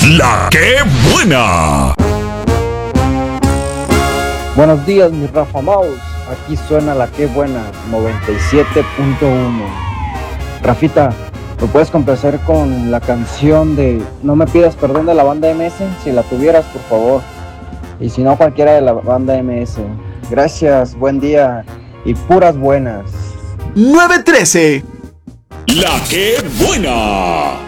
La que buena. Buenos días, mi Rafa Maus. Aquí suena La que buena, 97.1. Rafita, ¿me puedes complacer con la canción de No me pidas perdón de la banda MS? Si la tuvieras, por favor. Y si no, cualquiera de la banda MS. Gracias, buen día y puras buenas. 913. La que buena.